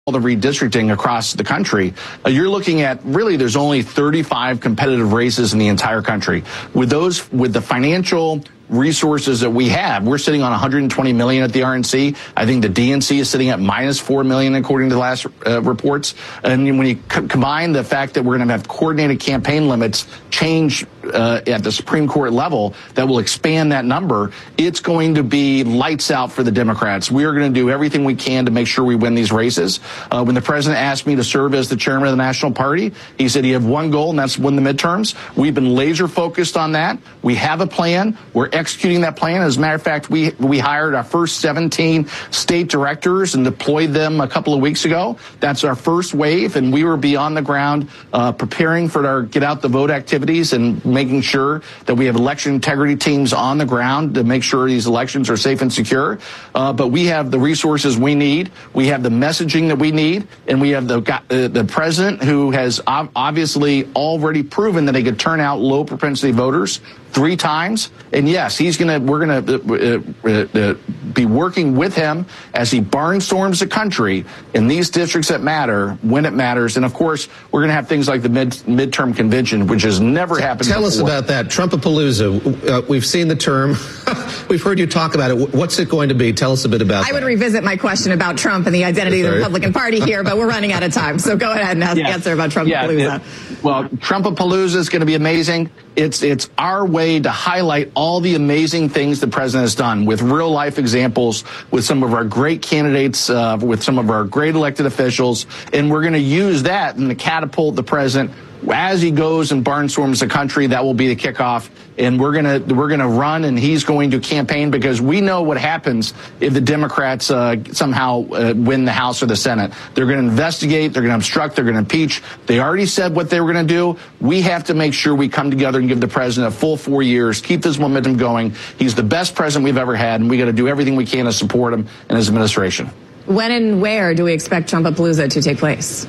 the redistricting across the country, you're looking at really there's only 35 competitive races in the entire country. With the financial resources that we have, we're sitting on $120 million at the RNC. I think the DNC is sitting at minus $4 million according to the last reports. And when you combine the fact that we're going to have coordinated campaign limits change at the Supreme Court level that will expand that number, it's going to be lights out for the Democrats. We are going to do everything we can to make sure we win these races. When the president asked me to serve as the chairman of the National Party, he said he had one goal, and that's win the midterms. We've been laser focused on that. We have a plan. We're executing that plan. As a matter of fact, we hired our first 17 state directors and deployed them a couple of weeks ago. That's our first wave, and we will be on the ground preparing for our get out the vote activities and making sure that we have election integrity teams on the ground to make sure these elections are safe and secure. But we have the resources we need. We have the messaging that we need, and we have the president who has obviously already proven that he could turn out low propensity voters 3 times. And yes, we're gonna be working with him as he barnstorms the country in these districts that matter when it matters. And of course, we're gonna have things like the midterm convention, which has never happened before. Tell us about that. Trumpapalooza. We've seen the term. We've heard you talk about it. What's it going to be? Tell us a bit about it. I would revisit my question about Trump and the identity of the Republican Party here, but we're running out of time. So go ahead and answer about Trumpapalooza. Well, Trumpapalooza is going to be amazing. It's our way to highlight all the amazing things the president has done with real life examples, with some of our great candidates, with some of our great elected officials. And we're going to use that and to catapult the president as he goes and barnstorms the country. That will be the kickoff. And we're gonna run, and he's going to campaign, because we know what happens if the Democrats somehow win the House or the Senate. They're going to investigate, they're going to obstruct, they're going to impeach. They already said what they were going to do. We have to make sure we come together and give the president a full 4 years, keep this momentum going. He's the best president we've ever had, and we got to do everything we can to support him and his administration. When and where do we expect Trumpapalooza to take place?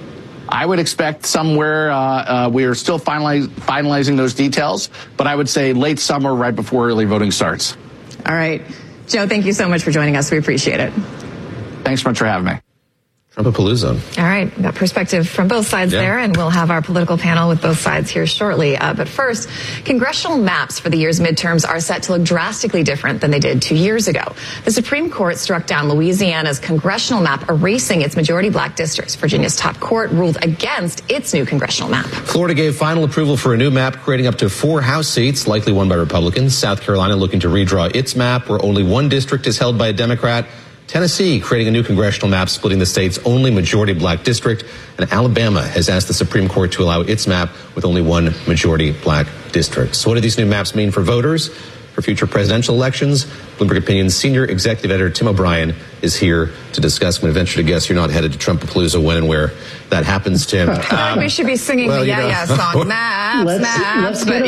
I would expect somewhere, we are still finalizing those details, but I would say late summer, right before early voting starts. All right. Joe, thank you so much for joining us. We appreciate it. Thanks so much for having me. Trumpapalooza. All right. Got perspective from both sides there, and we'll have our political panel with both sides here shortly. But first, congressional maps for the year's midterms are set to look drastically different than they did 2 years ago. The Supreme Court struck down Louisiana's congressional map, erasing its majority black districts. Virginia's top court ruled against its new congressional map. Florida gave final approval for a new map, creating up to 4 House seats, likely won by Republicans. South Carolina looking to redraw its map, where only 1 district is held by a Democrat. Tennessee creating a new congressional map, splitting the state's only majority black district. And Alabama has asked the Supreme Court to allow its map with only 1 majority black district. So what do these new maps mean for voters, for future presidential elections? Bloomberg Opinion's senior executive editor Tim O'Brien is here to discuss. I'm going to venture to guess you're not headed to Trumpapalooza when and where that happens, Tim. We should be singing the Yeah song. Let's get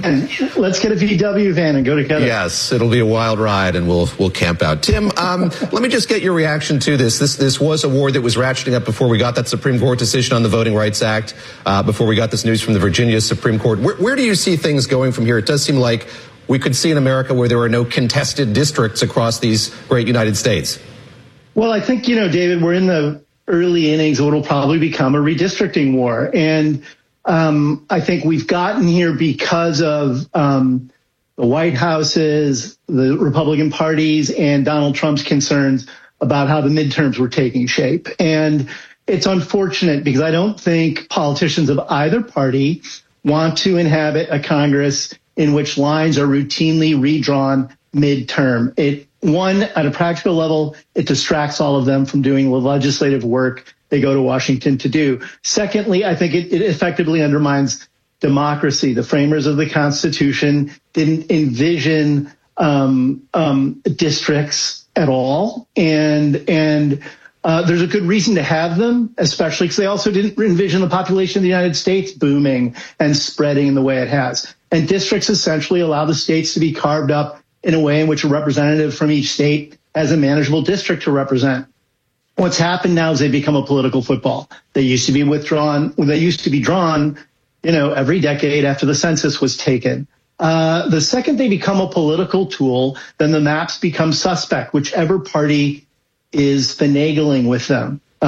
a VW van and go together. Yes, it'll be a wild ride, and we'll camp out. Tim, let me just get your reaction to this. This was a war that was ratcheting up before we got that Supreme Court decision on the Voting Rights Act, before we got this news from the Virginia Supreme Court. Where do you see things going from here? It does seem like we could see in America where there are no contested districts across these great United States. Well, I think, David, we're in the early innings of what will probably become a redistricting war. And I think we've gotten here because of the White House's, the Republican parties, and Donald Trump's concerns about how the midterms were taking shape. And it's unfortunate because I don't think politicians of either party want to inhabit a Congress in which lines are routinely redrawn midterm. At a practical level, it distracts all of them from doing the legislative work they go to Washington to do. Secondly, I think it effectively undermines democracy. The framers of the Constitution didn't envision districts at all, and there's a good reason to have them, especially because they also didn't envision the population of the United States booming and spreading in the way it has. And districts essentially allow the states to be carved up in a way in which a representative from each state has a manageable district to represent. What's happened now is they become a political football. They used to be drawn, every decade after the census was taken. The second they become a political tool, then the maps become suspect, whichever party is finagling with them.